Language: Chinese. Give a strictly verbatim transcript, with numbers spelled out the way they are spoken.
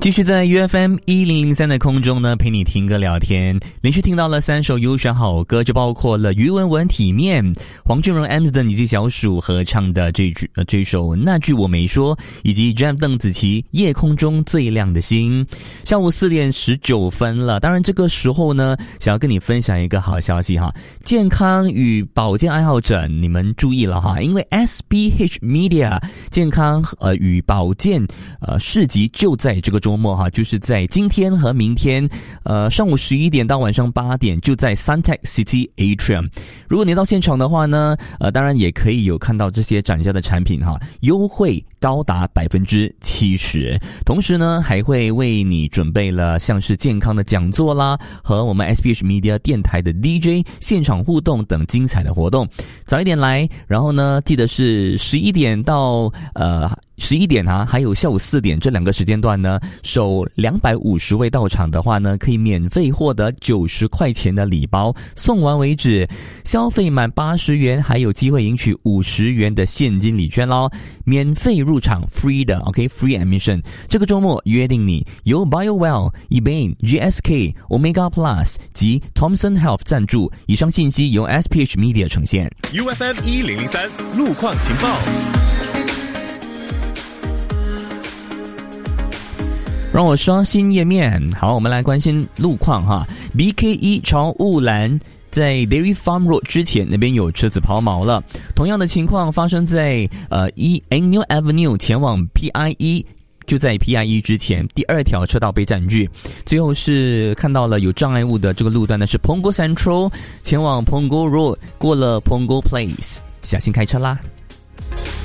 继续在 U F M 一零零三的空中呢，陪你听歌聊天。连续听到了三首优选好歌，就包括了于文文体面、黄俊荣 M 的你及小鼠合唱的这句呃这首那句我没说，以及 Jam 邓紫棋夜空中最亮的星。下午四点十九分了，当然这个时候呢，想要跟你分享一个好消息哈，健康与保健爱好者你们注意了哈，因为 S B H Media 健康呃与保健呃市集就在这个周末哈，就是在今天和明天，呃，上午十一点到晚上八点，就在 Suntec City Atrium。如果你到现场的话呢，呃，当然也可以有看到这些展销的产品哈，优惠高达百分之七十。同时呢，还会为你准备了像是健康的讲座啦，和我们 S B H Media 电台的 D J 现场互动等精彩的活动。早一点来，然后呢，记得是十一点到呃。十一点啊，还有下午四点这两个时间段呢，首两百五十位到场的话呢，可以免费获得九十块钱的礼包，送完为止。消费满八十元还有机会赢取五十元的现金礼券咯，免费入场 free 的 OK free admission。这个周末约定你，由 BioWell、eBain、G S K、Omega Plus 及 Thomson Health 赞助。以上信息由 S P H Media 呈现。 U F M 一零零三路况情报。 让我刷新页面。好，我们来关心路况哈。B K 一 朝雾兰在 Dairy Farm Road 之前，那边有车子抛锚了。同样的情况发生在呃 E Angel Avenue 前往 P I 一。就在 P I 一 之前，第二条车道被占据。最后是看到了有障碍物的这个路段呢，是 Punggol Central 前往 Punggol Road， 过了 Punggol Place， 小心开车啦。